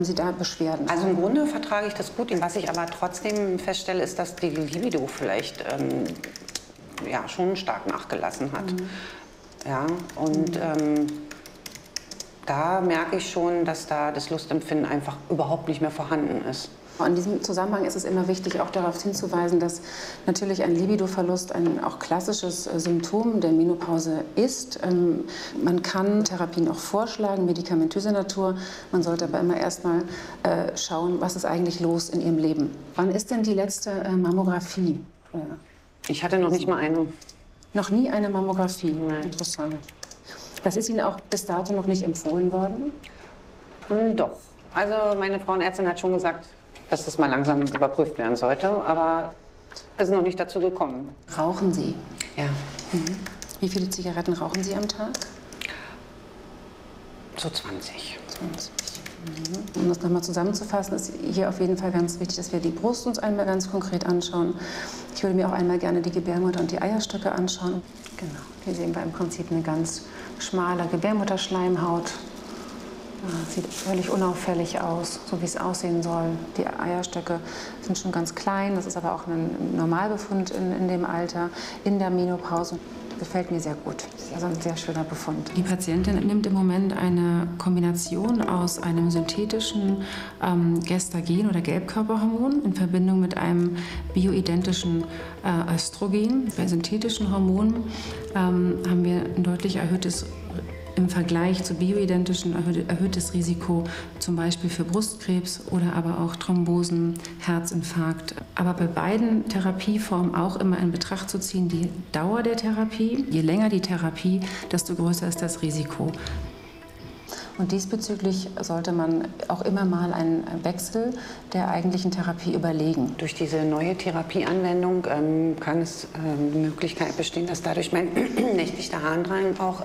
Sie da Beschwerden? Also im Grunde vertrage ich das gut. Was ich aber trotzdem feststelle, ist, dass die Libido vielleicht ja, schon stark nachgelassen hat. Ja, und da merke ich schon, dass da das Lustempfinden einfach überhaupt nicht mehr vorhanden ist. In diesem Zusammenhang ist es immer wichtig, auch darauf hinzuweisen, dass natürlich ein Libidoverlust ein auch klassisches Symptom der Menopause ist. Man kann Therapien auch vorschlagen, medikamentöser Natur. Man sollte aber immer erst mal schauen, was ist eigentlich los in Ihrem Leben. Wann ist denn die letzte Mammographie? Ich hatte noch nicht mal eine. Noch nie eine Mammographie? Nein. Interessant. Das ist Ihnen auch bis dato noch nicht empfohlen worden? Doch. Also meine Frauenärztin hat schon gesagt, dass das mal langsam überprüft werden sollte, aber es ist noch nicht dazu gekommen. Rauchen Sie? Ja. Wie viele Zigaretten rauchen Sie am Tag? So 20. 20. Um das nochmal zusammenzufassen, ist hier auf jeden Fall ganz wichtig, dass wir die Brust uns einmal ganz konkret anschauen. Ich würde mir auch einmal gerne die Gebärmutter und die Eierstöcke anschauen. Genau. Hier sehen wir im Prinzip eine ganz schmale Gebärmutterschleimhaut. Sieht völlig unauffällig aus, so wie es aussehen soll. Die Eierstöcke sind schon ganz klein, das ist aber auch ein Normalbefund in dem Alter, in der Menopause. Gefällt mir sehr gut. Also ein sehr schöner Befund. Die Patientin nimmt im Moment eine Kombination aus einem synthetischen Gestagen oder Gelbkörperhormon in Verbindung mit einem bioidentischen Östrogen. Bei synthetischen Hormonen haben wir ein deutlich erhöhtes im Vergleich zu bioidentischen erhöhtes Risiko, zum Beispiel für Brustkrebs oder aber auch Thrombosen, Herzinfarkt. Aber bei beiden Therapieformen auch immer in Betracht zu ziehen, die Dauer der Therapie. Je länger die Therapie, desto größer ist das Risiko. Und diesbezüglich sollte man auch immer mal einen Wechsel der eigentlichen Therapie überlegen. Durch diese neue Therapieanwendung kann es die Möglichkeit bestehen, dass dadurch mein nächtlicher Harndrang auch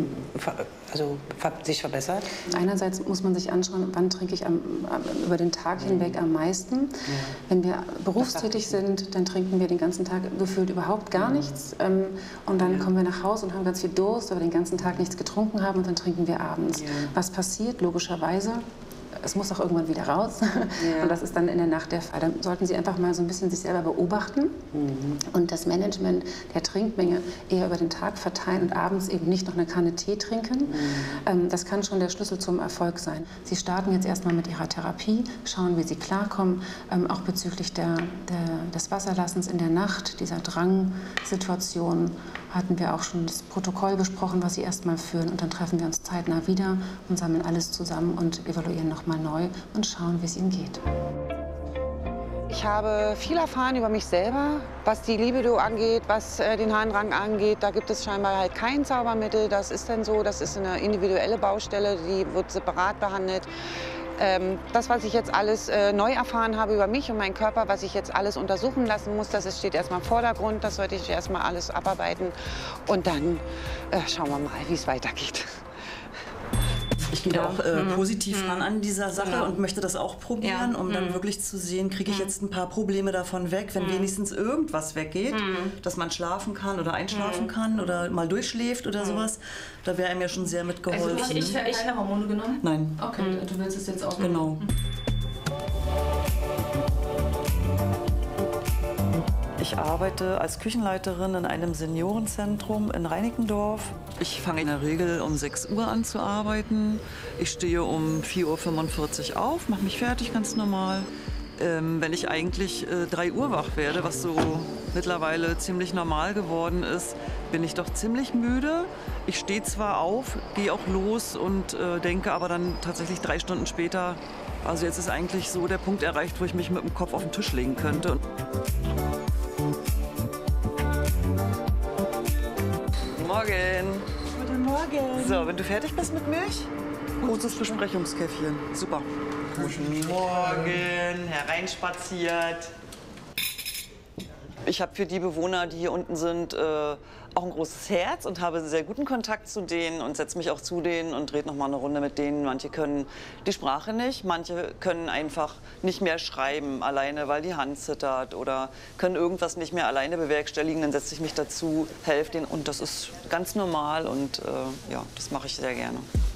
sich verbessert. Einerseits muss man sich anschauen, wann trinke ich über den Tag hinweg am meisten. Ja. Wenn wir berufstätig sind, dann trinken wir den ganzen Tag gefühlt überhaupt gar nichts. Und dann kommen wir nach Hause und haben ganz viel Durst, weil wir den ganzen Tag nichts getrunken haben und dann trinken wir abends. Ja. Was passiert? Logischerweise, es muss auch irgendwann wieder raus. Ja. Und das ist dann in der Nacht der Fall. Dann sollten Sie einfach mal so ein bisschen sich selber beobachten und das Management der Trinkmenge eher über den Tag verteilen und abends eben nicht noch eine Kanne Tee trinken. Das kann schon der Schlüssel zum Erfolg sein. Sie starten jetzt erstmal mit Ihrer Therapie, schauen, wie Sie klarkommen, auch bezüglich des Wasserlassens in der Nacht, dieser Drangsituation hatten wir auch schon das Protokoll besprochen, was Sie erstmal führen. Und dann treffen wir uns zeitnah wieder und sammeln alles zusammen und evaluieren nochmal neu und schauen, wie es Ihnen geht. Ich habe viel erfahren über mich selber, was die Libido angeht, was den Harndrang angeht. Da gibt es scheinbar halt kein Zaubermittel. Das ist dann so, das ist eine individuelle Baustelle, die wird separat behandelt. Das, was ich jetzt alles neu erfahren habe über mich und meinen Körper, was ich jetzt alles untersuchen lassen muss, das steht erstmal im Vordergrund. Das sollte ich erstmal alles abarbeiten. Und dann schauen wir mal, wie es weitergeht. Ich gehe auch positiv ran an dieser Sache und möchte das auch probieren, um dann wirklich zu sehen, kriege ich jetzt ein paar Probleme davon weg, wenn wenigstens irgendwas weggeht, dass man schlafen kann oder einschlafen kann oder mal durchschläft oder sowas. Da wäre mir schon sehr mitgeholfen. Also ich habe keine Hormone genommen? Nein. Okay, du willst es jetzt auch genau. Ich arbeite als Küchenleiterin in einem Seniorenzentrum in Reinickendorf. Ich fange in der Regel um 6 Uhr an zu arbeiten. Ich stehe um 4:45 Uhr auf, mache mich fertig, ganz normal. Wenn ich eigentlich 3 Uhr wach werde, was so mittlerweile ziemlich normal geworden ist, bin ich doch ziemlich müde. Ich stehe zwar auf, gehe auch los und denke aber dann tatsächlich 3 Stunden später, also jetzt ist eigentlich so der Punkt erreicht, wo ich mich mit dem Kopf auf den Tisch legen könnte. Morgen. Guten Morgen. So, wenn du fertig bist mit Milch, großes Besprechungskäffchen. Super. Guten Morgen, hereinspaziert. Ich habe für die Bewohner, die hier unten sind, auch ein großes Herz und habe sehr guten Kontakt zu denen und setze mich auch zu denen und drehe noch mal eine Runde mit denen. Manche können die Sprache nicht, manche können einfach nicht mehr schreiben alleine, weil die Hand zittert oder können irgendwas nicht mehr alleine bewerkstelligen. Dann setze ich mich dazu, helfe denen und das ist ganz normal und ja, das mache ich sehr gerne.